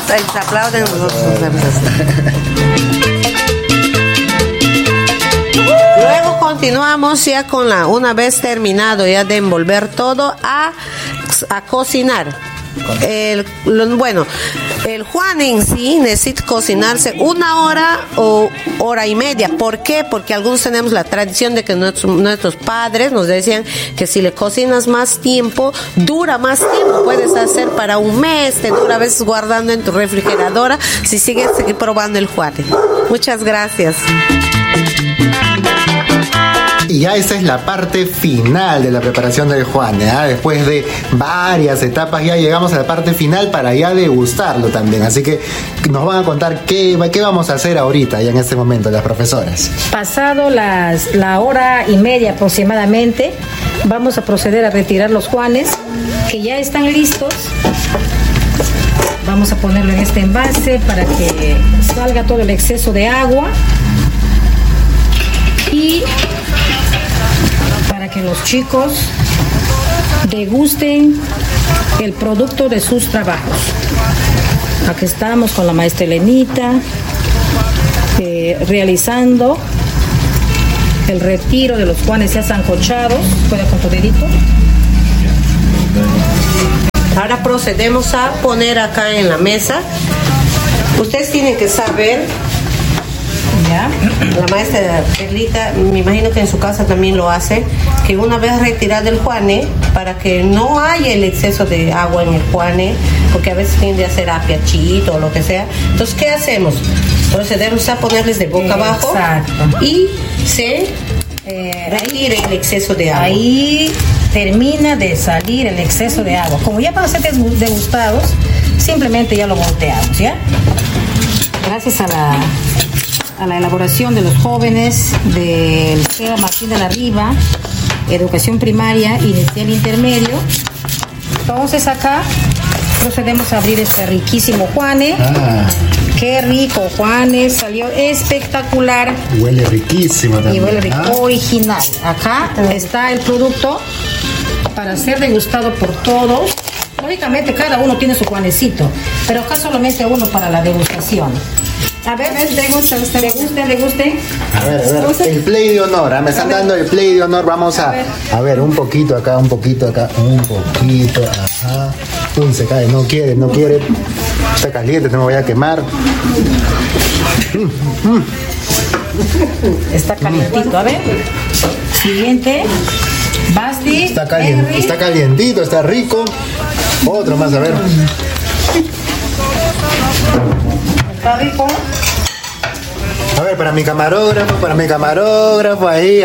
ellos aplauden, nosotros hacemos así. Luego continuamos ya con una vez terminado ya de envolver todo, a cocinar. El Juan en sí necesita cocinarse 1 hora o hora y media. ¿Por qué? Porque algunos tenemos la tradición de que nuestros padres nos decían que si le cocinas más tiempo, dura más tiempo. Puedes hacer para un mes, te dura a veces guardando en tu refrigeradora si sigues probando el Juan. Muchas gracias. Y ya esa es la parte final de la preparación del Juane, ¿eh? Después de varias etapas ya llegamos a la parte final para ya degustarlo también. Así que nos van a contar qué vamos a hacer ahorita, ya en este momento, las profesoras. Pasado la hora y media aproximadamente, vamos a proceder a retirar los Juanes, que ya están listos. Vamos a ponerlo en este envase para que salga todo el exceso de agua. Y para que los chicos degusten el producto de sus trabajos. Aquí estamos con la maestra Elenita realizando el retiro de los Juanes ya sancochados. Puede con tu dedito. Ahora procedemos a poner acá en la mesa. Ustedes tienen que saber, ¿ya? La maestra Perlita, me imagino que en su casa también lo hace, que una vez retirado el Juane, para que no haya el exceso de agua en el Juane, porque a veces tiende a ser apiachito o lo que sea. Entonces, ¿qué hacemos? Procedemos a ponerles de boca abajo. Exacto. Y se retire el exceso de agua. Ahí termina de salir el exceso de agua. Como ya van a ser degustados, simplemente ya lo volteamos, ¿ya? Gracias a la elaboración de los jóvenes del SEBA Martín de la Riva, educación primaria, inicial, intermedio. Entonces acá procedemos a abrir este riquísimo Juane. Qué rico, Juane, salió espectacular. Huele riquísimo también. Y huele rico, original. Acá está el producto para ser degustado por todos. Lógicamente cada uno tiene su Juanecito, pero acá solamente uno para la degustación. A ver, degusten. A ver, el play de honor, me están dando el play de honor, vamos a ver, un poquito acá, un poquito, ajá. Uy, se cae, no quiere, está caliente, te me voy a quemar. Está calientito, a ver. Siguiente, Basti. Está calientito, está rico. Otro más, a ver. Está rico. A ver, para mi camarógrafo ahí.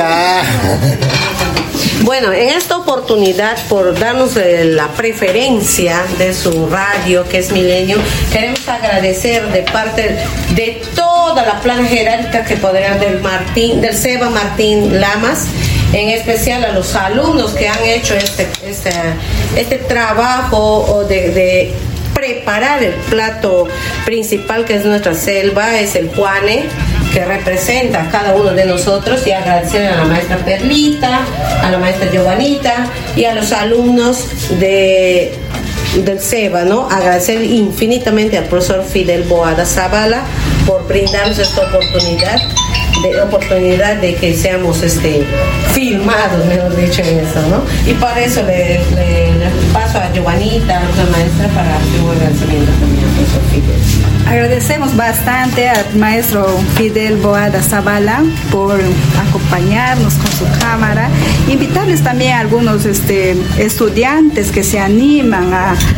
Bueno, en esta oportunidad, por darnos la preferencia de su radio, que es Milenio, queremos agradecer de parte de toda la plana jerárquica que podría del SEBA Martín Lamas, en especial a los alumnos que han hecho este trabajo de preparar el plato principal, que es nuestra selva, es el Juane, que representa a cada uno de nosotros, y agradecer a la maestra Perlita, a la maestra Giovanita y a los alumnos del SEBA, ¿no? Agradecer infinitamente al profesor Fidel Boada Zavala por brindarnos esta oportunidad de que seamos filmados, mejor dicho, en eso, ¿no? Y para eso le paso a Giovanita, a la maestra, para hacer un agradecimiento también al profesor Fidel. Agradecemos bastante al maestro Fidel Boada Zavala por acompañarnos con su cámara. Invitarles también a algunos estudiantes que se animan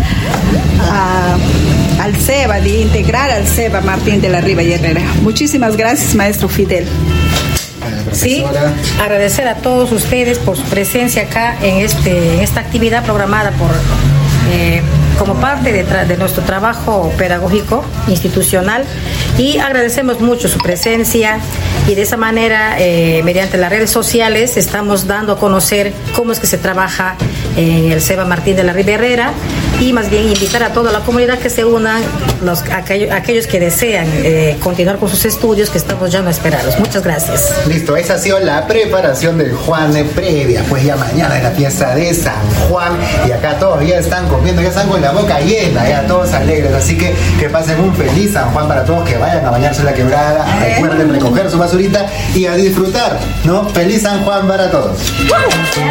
al SEBA, de integrar al SEBA Martín de la Riva y Herrera. Muchísimas gracias, maestro Fidel. Sí, agradecer a todos ustedes por su presencia acá en esta actividad programada como parte de nuestro trabajo pedagógico institucional, y agradecemos mucho su presencia, y de esa manera mediante las redes sociales estamos dando a conocer cómo es que se trabaja en el SEBA Martín de la Riva Herrera, y más bien invitar a toda la comunidad que se unan, aquellos que desean continuar con sus estudios, que estamos ya a esperarlos. Muchas gracias. Listo, esa ha sido la preparación del Juane previa, pues ya mañana es la fiesta de San Juan y acá todos ya están comiendo, ya están con la boca llena, ya todos alegres, así que pasen un feliz San Juan para todos, que vayan a bañarse en la quebrada, recuerden recoger su basurita y a disfrutar, ¿no? Feliz San Juan para todos.